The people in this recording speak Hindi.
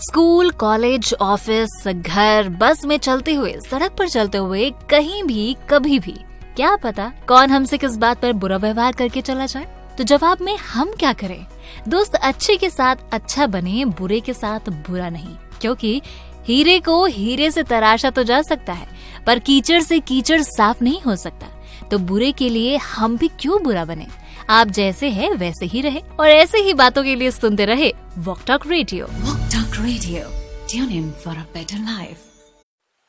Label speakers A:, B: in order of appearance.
A: स्कूल, कॉलेज, ऑफिस, घर, बस में चलते हुए, सड़क पर चलते हुए, कहीं भी, कभी भी, क्या पता कौन हमसे किस बात पर बुरा व्यवहार करके चला जाए। तो जवाब में हम क्या करें? दोस्त, अच्छे के साथ अच्छा बने, बुरे के साथ बुरा नहीं, क्योंकि हीरे को हीरे से तराशा तो जा सकता है, पर कीचड़ से कीचड़ साफ नहीं हो सकता। तो बुरे के लिए हम भी क्यों बुरा बने? आप जैसे हैं वैसे ही रहे, और ऐसे ही बातों के लिए सुनते रहे walk talk radio.
B: Walk Talk Radio. Tune in for a better life.